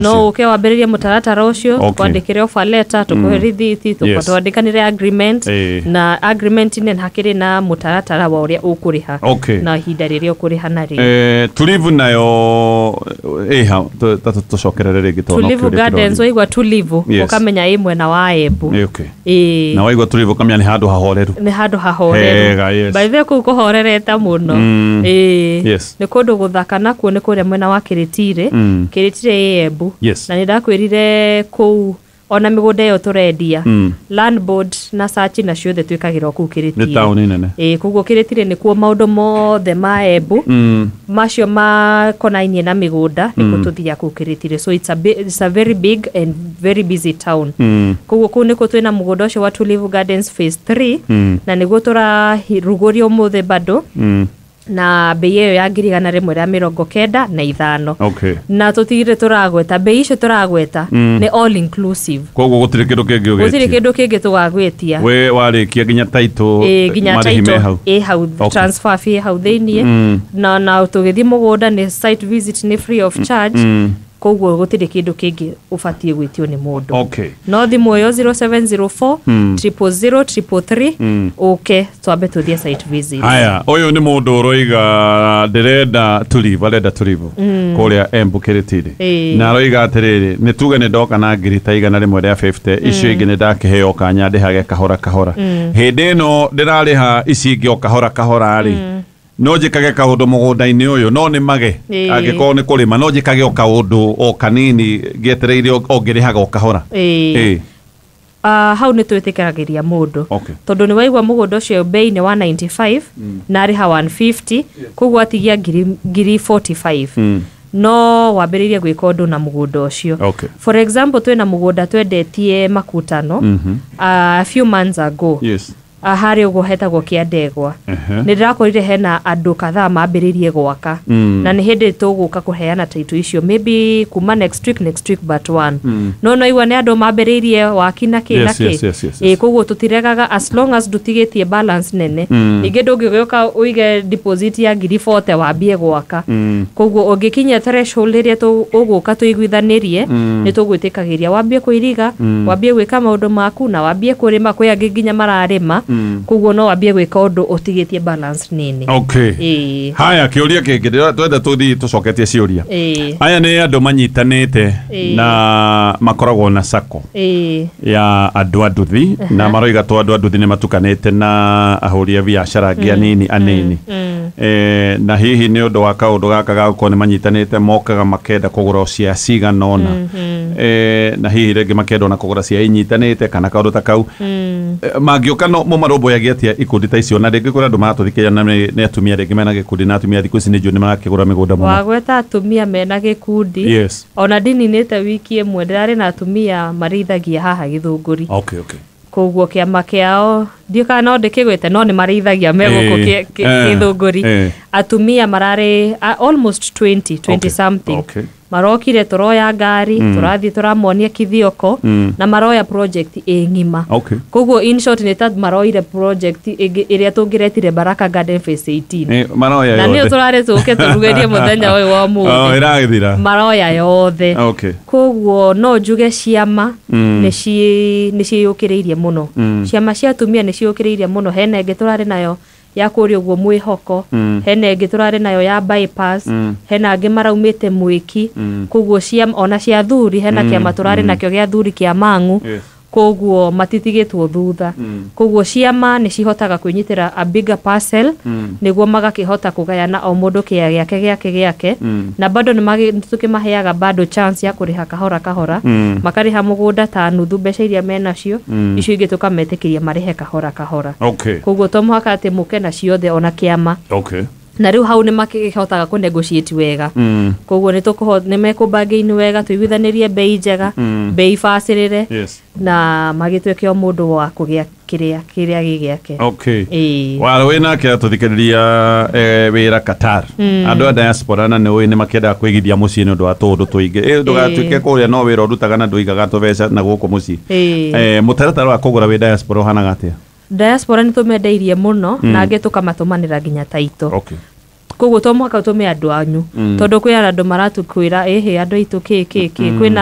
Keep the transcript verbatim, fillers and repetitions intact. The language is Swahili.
no uke wambiririe mutaratara ucio kwandikire offer letter tukuhe rithiti tukatwandikanire agreement na agreement ine hakiri na mutaratara wa uria ukuriha na ihinda riria ukuriha na ri eh Tulivu nayo eh ha tucokerere ringi to Tulivu Gardens waigwa Tulivu ukamenya imwe na wa Embu eh na waigwa Tulivu kamenya ni handu hahoreru ni handu hahoreru by the ku kuhorereta muno eh ni kundu guthaka nakuo ni kuria mwena wa Kiritire Kiritire Embu na nirakwirire ku ona migunda yo turendia mm. Land board na search na ciothe twikagirwo ku Kiritire ni town nene eh kugo Kiritire ni kuo maundu mothe ma Embu mm. macio ma konainie na migunda mm. ni kututhia ku Kiritire so it's a it's a very big and very busy town mm. kugo ku ni kutwina mugunda ucio wa Tulivu Gardens phase three mm. na niguo tura rugorio muthe bado mm. na bei iyo ya ngiri igana rimwe rĩa mĩrongo kenda na ithano okay na tutigire turagweta bei icio turagweta mm. ni all inclusive koguo gutire kindu kingi ugetia gutire kindu kingi tugagwetia we warikia ginya title e, ginya title e hau okay. transfer fee hau theinie mm. na na tugithi mugunda ni site visit ni free of charge mm. koguo gutire kindu kingi ufatie gwitio ni mundu okay no thimu yo zero seven zero four zero zero three three okay twambe tuthie site visit haya uyu ni mundu uroiga ndirenda Tulivu arenda Tulivu mm. kuria Embu Kiritire e. na aroiga atiriri ni tuge ni ndoka na ngiri ta igana rimwe rĩa fifty mm. icio ingi ni ndakiheo kanya ndihage kahora kahora mm. hindi no ndirariha ici ingi o kahora kahora ri mm. no jikage kaundu mugunda-ini uyu no ni mage agiko ni kurima no jikage o kaundu o kanini gietereire o ngirihaga o kahora eh ah hau ni twitikagiria mundu tondu ni waigwa mugunda ucio bei ni one ninety-five na ari ha one fifty koguo atigia ngiri forty-five no wambiririe gwika undu na mugunda ucio for example twina mugunda twendetie Makutano a few months ago yes ahari ugo hetagwo kia ndegwa uh-huh. nindirakorire hena andu kadhaa mambiririe gwaka mm. na ni hindi tuguka kuheana title icio maybe kuma next week next week but one mm. no no igwa ni andu mambiririe waki na ki na ki e koguo tutiregaga as long as dutigetie balance nene mm. ingi ndungigioka uige deposit ya ngiri forty wambie gwaka mm. koguo ungikinya threshold iria tu uguka tuiguithanirie mm. ni tugwitikagiria wambie kuiriga mm. wambie gwika maundu maku na wambie kurima kwi angi nginya mararima Mm. kuguo no wambie gwika undu utigetie balance nini okay e. haya kiuria kingi twenda tuthi tucoketie ciuria e. aya ni andu manyitanite e. na makoragwo na sako e. ya andu anduthi uh -huh. na maroiga to andu anduthi ni matukanite na ahuria biashara ngia mm. nini anini mm. mm. e, na hihi ni undu wa kaundu gaka gagukorwo ni manyitanite mokaga makenda kugura cia ciganona mm -hmm. e, na hihi ringi makenda na kugura cia inyitanite kana kaundu ta kau mm. e, mangioka no marombo yagiatia ikundi ta icio na ringi kura andu maratuthikia na ni atumia ringi mena gikundi na atumia thiku ici ni njuni marakigura migunda muno wagweta atumia mena gikundi yes ona dini nete wiki imwe ndirari na atumia marithagia haha Githunguri okay okay koguo kiama kiao ndio kana ndikigwete no ni marithagia meguko Githunguri atumia marare almost twenty twenty something okay marokire turoya ngari mm. turathi turamonia kithioko mm. na maroya project e ngima okay koguo in short ni tad maroire project iria tungiretire Baraka Garden phase eighteen eh maroya na ni turare tuke turugerie muthenya uyu wa mu oh iragithira maroya yothe okay koguo no njuge ciama mm. ni ci ni ciyukireirie muno mm. ciama cia atumia ni ciyukireirie muno hena ingi turare nayo ya kuri uguo mwihoko mm. hena ingi turare nayo ya bypass mm. hena angi maraumite mwiki mm. koguo cia ona cia thuri hena mm. kiama turare mm. nakyo gia thuri kia Mang'u yes. koguo matitigitwo thutha mm. koguo ciama ni cihotaga kwinyitira a bigger parcel mm. niguo magakihota kugayana o mundu kia giake giake giake mm. na bado ni tukimaheaga bado chance ya kuriha kahora kahora mm. makariha mugunda ta nuthu mbeca iria menacio mm. icio ingi tukametikiria marihe kahora kahora okay koguo to muhaka ati muke na ciothe ona kiama okay na riu hau ni makihotaga ku negotiate wega mm. koguo ni tukuho ni mekubagaini wega tuiguithanirie bei njega mm. bei facirire yes. na magitweke o mundu wa kugia kiria kiria gigiake okay e. wala wena kia tuthikiriria e, wira Qatar mm. andu a diaspora na ni ni makenda kwigithia mucii ni undu wa tundu tuingi e ndugatuike kuria no wira urutaga na nduigaga tubeca na guku mucii eh mutaratara wa kugura wi diaspora hana gatia diaspora ni tumendeirie muno mm. na ange tukamatumanira ginya taito okay koguo to mwaka tume andu anyu tondu kwi andu maratukwira ehe andu aitu ki ki ki kwina